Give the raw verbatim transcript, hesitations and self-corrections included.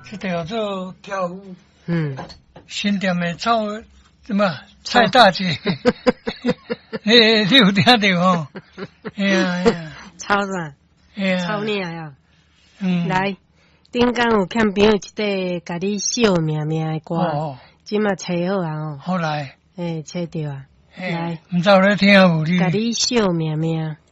这条做跳舞， 嗯， 新店的草什么蔡大姐，诶，你有听到哦？哎呀哎呀， 草啥？ 哎呀， 草领呀。 嗯， 来，顶间有欠朋友一块，甲你笑命命的歌， 哦， 即嘛找好啊哦。 好来， 诶，找着啊。 嘿来， 唔知有咧听无你？ 甲你笑命命。